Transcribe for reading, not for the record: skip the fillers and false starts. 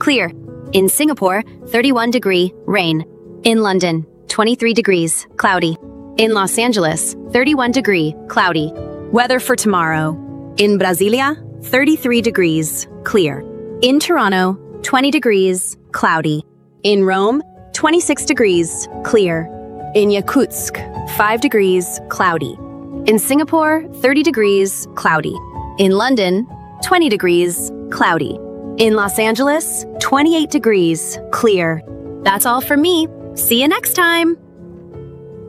clear. In Singapore, 31-degree, rain. In London, 23 degrees, cloudy. In Los Angeles, 31-degree, cloudy. Weather for tomorrow. In Brasilia, 33 degrees, clear. In Toronto, 20 degrees, cloudy. In Rome, 26 degrees, clear. In Yakutsk, 5 degrees, cloudy. In Singapore, 30 degrees, cloudy. In London, 20 degrees, cloudy. In Los Angeles, 28 degrees, clear. That's all from me. See you next time.